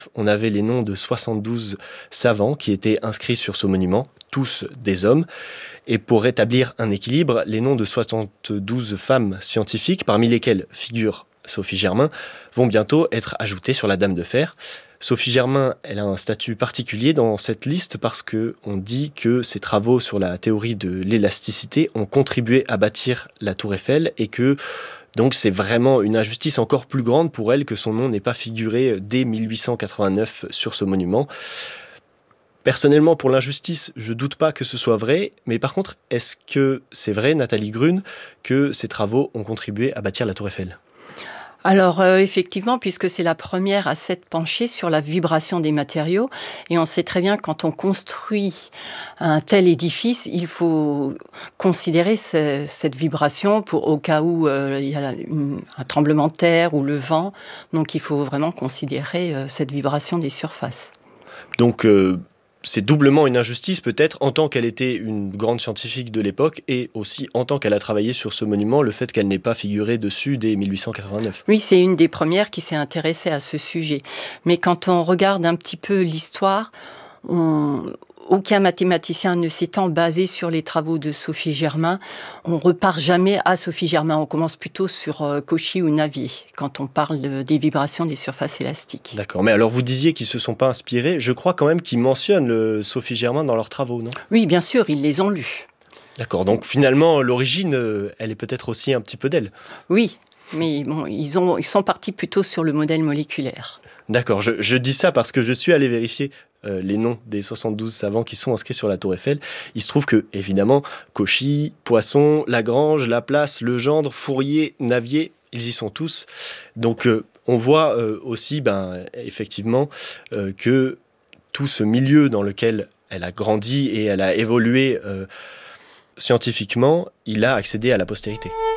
on avait les noms de 72 savants qui étaient inscrits sur ce monument, tous des hommes. Et pour rétablir un équilibre, les noms de 72 femmes scientifiques, parmi lesquelles figure Sophie Germain, vont bientôt être ajoutés sur la Dame de Fer. Sophie Germain, elle a un statut particulier dans cette liste parce qu'on dit que ses travaux sur la théorie de l'élasticité ont contribué à bâtir la Tour Eiffel et que donc c'est vraiment une injustice encore plus grande pour elle que son nom n'ait pas figuré dès 1889 sur ce monument. Personnellement, pour l'injustice, je ne doute pas que ce soit vrai, mais par contre, est-ce que c'est vrai, Nathalie Grune, que ces travaux ont contribué à bâtir la Tour Eiffel ? Alors effectivement, puisque c'est la première à s'être penchée sur la vibration des matériaux, et on sait très bien que quand on construit un tel édifice, il faut considérer cette vibration au cas où il y a un tremblement de terre ou le vent. Donc il faut vraiment considérer cette vibration des surfaces. Donc c'est doublement une injustice peut-être en tant qu'elle était une grande scientifique de l'époque et aussi en tant qu'elle a travaillé sur ce monument, le fait qu'elle n'ait pas figuré dessus dès 1889. Oui, c'est une des premières qui s'est intéressée à ce sujet. Mais quand on regarde un petit peu l'histoire, aucun mathématicien ne s'étant basé sur les travaux de Sophie Germain, on repart jamais à Sophie Germain. On commence plutôt sur Cauchy ou Navier quand on parle des vibrations des surfaces élastiques. D'accord, mais alors vous disiez qu'ils ne se sont pas inspirés. Je crois quand même qu'ils mentionnent Sophie Germain dans leurs travaux, non ? Oui, bien sûr, ils les ont lus. D'accord, donc finalement, l'origine, elle est peut-être aussi un petit peu d'elle. Oui, mais bon, ils sont partis plutôt sur le modèle moléculaire. D'accord, je dis ça parce que je suis allé vérifier les noms des 72 savants qui sont inscrits sur la Tour Eiffel. Il se trouve que, évidemment, Cauchy, Poisson, Lagrange, Laplace, Legendre, Fourier, Navier, ils y sont tous. Donc, on voit aussi, effectivement, que tout ce milieu dans lequel elle a grandi et elle a évolué scientifiquement, il a accédé à la postérité.